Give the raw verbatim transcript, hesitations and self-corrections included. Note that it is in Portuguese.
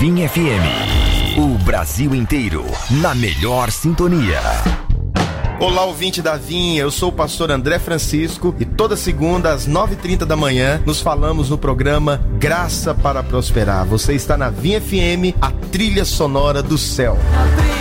Vinha F M. O Brasil inteiro na melhor sintonia. Olá, ouvinte da Vinha, eu sou o pastor André Francisco e toda segunda às nove e trinta da manhã nos falamos no programa Graça para Prosperar. Você está na Vinha F M, a trilha sonora do céu.